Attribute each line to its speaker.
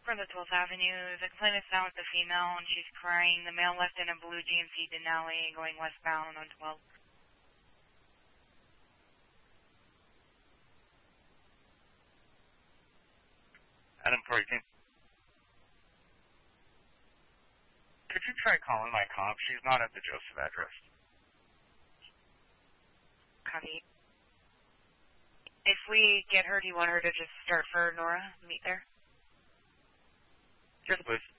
Speaker 1: for the 12th Avenue. The complainant's down with the female, and she's crying. The male left in a blue GMC Denali going westbound on 12.
Speaker 2: Adam 14. Could you try calling my comp? She's not at the Joseph address.
Speaker 1: Copy. If we get her, do you want her to just start for Nora? Meet there?
Speaker 2: Yes, please.